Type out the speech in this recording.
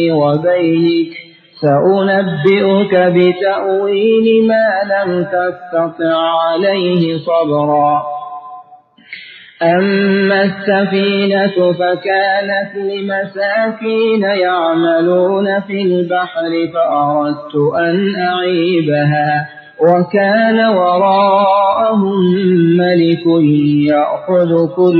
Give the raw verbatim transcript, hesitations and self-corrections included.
وبينك سأنبئك بتأويل ما لم تستطع عليه صبرا أما السفينة فكانت لمساكين يعملون في البحر فأردت أن أعيبها وكان وراءهم ملك يأخذ كل